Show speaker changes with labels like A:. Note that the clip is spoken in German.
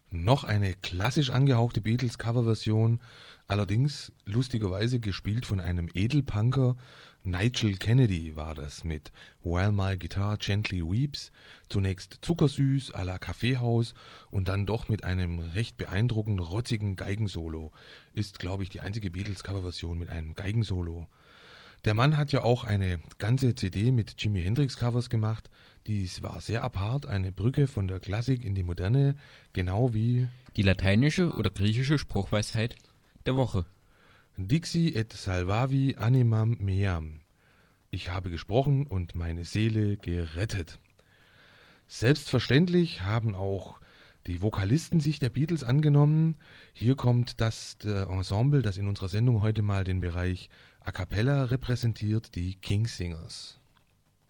A: Noch eine klassisch angehauchte Beatles-Coverversion, allerdings lustigerweise gespielt von einem Edelpunker. Nigel Kennedy war das mit While My Guitar Gently Weeps, zunächst zuckersüß à la Kaffeehaus und dann doch mit einem recht beeindruckend rotzigen Geigensolo. Ist, glaube ich, die einzige Beatles-Coverversion mit einem Geigensolo. Der Mann hat ja auch eine ganze CD mit Jimi Hendrix Covers gemacht. Dies war sehr apart, eine Brücke von der Klassik in die Moderne, genau wie
B: Die lateinische oder griechische Spruchweisheit der Woche.
A: Dixi et salvavi animam meam. Ich habe gesprochen und meine Seele gerettet. Selbstverständlich haben auch die Vokalisten sich der Beatles angenommen. Hier kommt das Ensemble, das in unserer Sendung heute mal den Bereich A Cappella repräsentiert, die King's Singers.